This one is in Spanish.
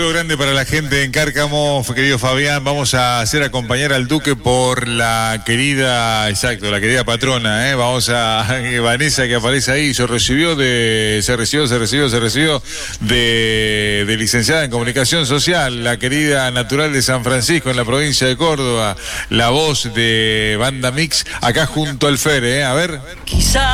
Grande para la gente en Cárcamo, querido Fabián. Vamos a hacer acompañar al Duque por la querida, exacto, la querida patrona, ¿eh? Vamos a Vanessa, que aparece ahí, se recibió de licenciada en Comunicación Social, la querida natural de San Francisco, en la provincia de Córdoba, la voz de Banda Mix, acá junto al Fer, ¿eh? A ver.